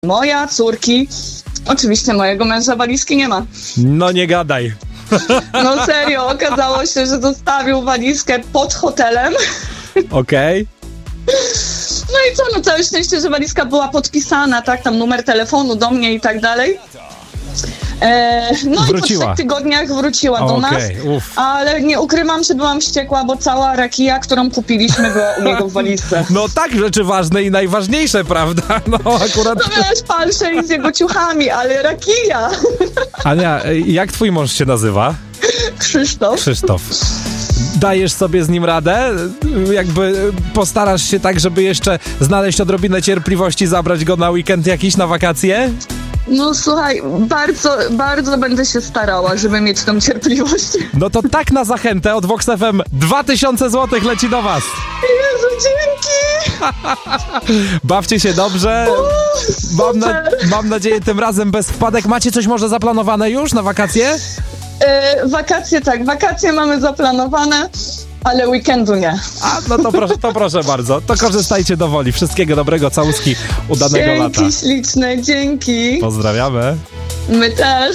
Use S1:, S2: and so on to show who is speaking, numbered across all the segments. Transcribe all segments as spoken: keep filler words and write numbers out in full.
S1: Moja, córki, oczywiście mojego męża walizki nie ma.
S2: No nie gadaj.
S1: No serio, okazało się, że zostawił walizkę pod hotelem.
S2: Okej.
S1: No i co, no całe szczęście, że walizka była podpisana, tak, tam numer telefonu do mnie i tak dalej. E, no
S2: Wróciła.
S1: i po trzech tygodniach wróciła do
S2: Okej,
S1: nas,
S2: uff.
S1: ale nie ukrywam, że byłam wściekła, bo cała rakija, którą kupiliśmy, była u niego w walizce.
S2: No tak, rzeczy ważne i najważniejsze, prawda? No akurat...
S1: No miałeś palsze z jego ciuchami, ale rakija.
S2: Ania, jak twój mąż się nazywa?
S1: Krzysztof.
S2: Krzysztof. Dajesz sobie z nim radę? Jakby postarasz się tak, żeby jeszcze znaleźć odrobinę cierpliwości, zabrać go na weekend jakiś, na wakacje?
S1: No słuchaj, bardzo, bardzo będę się starała, żeby mieć tą cierpliwość.
S2: No to tak na zachętę od Vox F M dwa tysiące złotych leci do was.
S1: Jezu, dzięki!
S2: Bawcie się dobrze. Mam, na, mam nadzieję tym razem bez wpadek. Macie coś może zaplanowane już na wakacje?
S1: E, wakacje tak, wakacje mamy zaplanowane, ale weekendu nie.
S2: A, no to proszę, to proszę bardzo. To korzystajcie do woli. Wszystkiego dobrego, całuski, udanego
S1: Dzięki
S2: lata.
S1: śliczne, dzięki.
S2: Pozdrawiamy.
S1: My też.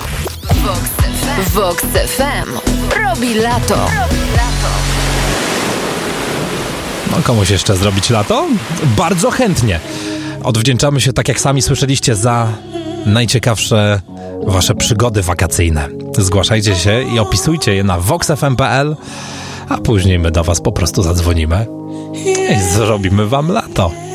S3: Vox F M robi lato.
S2: No komuś jeszcze zrobić lato? Bardzo chętnie. Odwdzięczamy się, tak jak sami słyszeliście, za najciekawsze wasze przygody wakacyjne. Zgłaszajcie się i opisujcie je na vox f m kropka p l, a później my do was po prostu zadzwonimy i zrobimy wam lato.